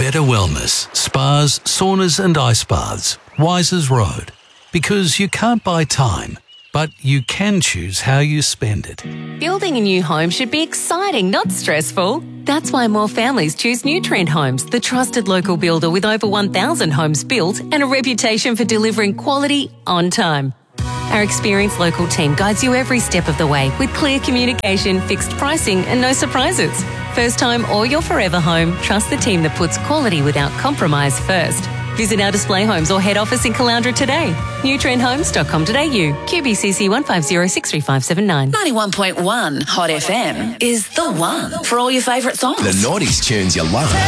Better Wellness, spas, saunas and ice baths, Wisers Road. Because you can't buy time, but you can choose how you spend it. Building a new home should be exciting, not stressful. That's why more families choose New Trend Homes, the trusted local builder with over 1,000 homes built and a reputation for delivering quality on time. Our experienced local team guides you every step of the way with clear communication, fixed pricing and no surprises. First time or your forever home, trust the team that puts quality without compromise first. Visit our display homes or head office in Caloundra today. newtrendhomes.com.au. QBCC 1506359. 91.1 Hot FM is the one for all your favourite songs. The 90s tunes you love.